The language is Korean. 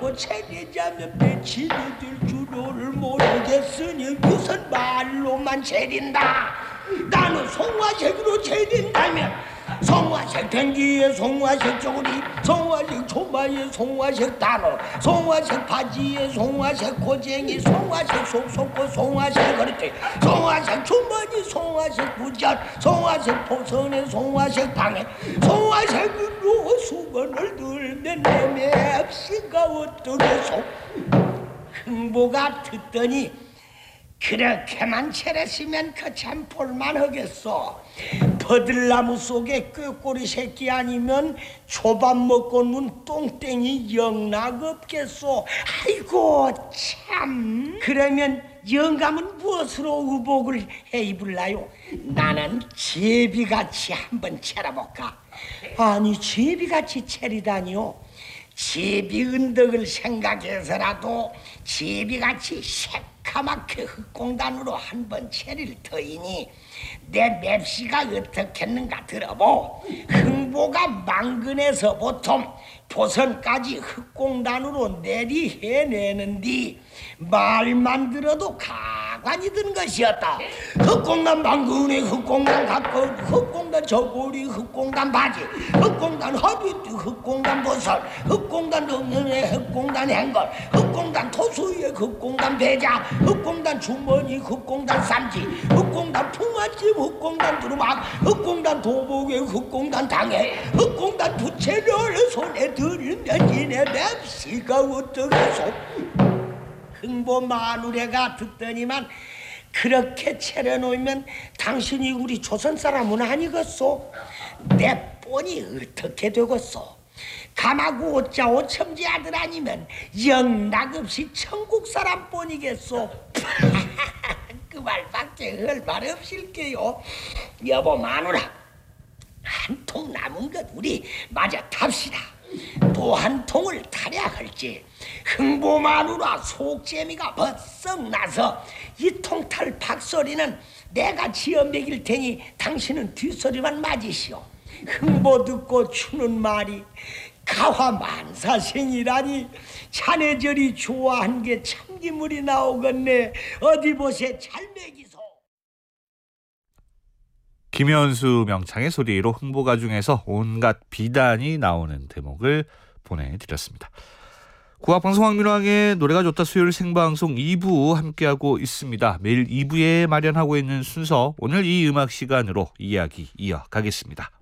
제대로 차리자면 며칠이 될 줄을 모르겠으니 무슨 말로만 차린다. 나는 송화색으로 차린다면 송화색 pen기에 송화색 쪼그리, 송화색 초마에 송화색 단어, 송화색 바지에 송화색 고쟁이, 송화색 속속고 송화색 허리띠, 송화색 주머니 송화색 부전, 송화색 포선에 송화색 방에 송화색으로 수건을 들면 내 맵시가 어떠겠소. 흥보가 듣더니 그렇게만 차렸으면 그 참 볼만하겠어. 버들나무 속에 꾀꼬리 새끼 아니면 초밥 먹고 눈 똥땡이 영락 없겠소. 아이고 참. 그러면 영감은 무엇으로 의복을 해 입을라요? 나는 제비같이 한번 차려볼까. 아니 제비같이 차리다니요? 제비 은덕을 생각해서라도 제비같이 새카맣게 흑공단으로 한번 차릴 터이니 내 맵시가 어떻겠는가 들어보. 흥보가 망근에서 보통 보선까지 흑공단으로 내리해내는디 말만 들어도 가관이 든 것이었다. 흑공단 망근에 흑공단 갖고 흑공단 저고리 흑공단 바지 흑공단 허리띠 흑공단 보선 흑공단 등에 흑공단 행걸 흑공단 토수에 흑공단 배자 흑공단 주머니 흑공단 쌈지 흑공단 풍화집 흑공단 두루막 흑공단 도복에 흑공단 당에 흑공단 부채를 손에 들면 이내 맵시가 어떠겠소. 흥보 마누래가 듣더니만 그렇게 차려놓으면 당신이 우리 조선 사람은 아니겠소. 내 뻔이 어떻게 되겠소. 감하고 오자오 첨지 아들 아니면 영락없이 천국 사람 뻔이겠소. 그 말밖에 할 말 없을게요. 여보 마누라, 한 통 남은 것 우리 마저 탑시다. 또 한 통을 타려 할지 흥보 마누라 속재미가 버썩 나서 이 통 탈 박소리는 내가 지어 먹일 테니 당신은 뒷소리만 맞으시오. 흥보 듣고 추는 말이 가화만사생이라니 자네 저리 좋아한 게 참기물이 나오겠네. 어디 보세 잘 먹이소. 김현수 명창의 소리로 흥보가 중에서 온갖 비단이 나오는 대목을 보내드렸습니다. 국악방송 황민왕의 노래가 좋다 수요일 생방송 2부 함께하고 있습니다. 매일 2부에 마련하고 있는 순서 오늘 이 음악 시간으로 이야기 이어가겠습니다.